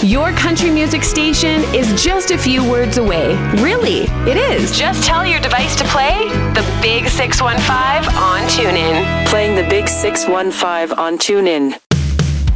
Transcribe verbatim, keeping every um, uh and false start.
Your country music station is just a few words away. Really, it is. Just tell your device to play the Big six one five on TuneIn. Playing the Big six one five on TuneIn.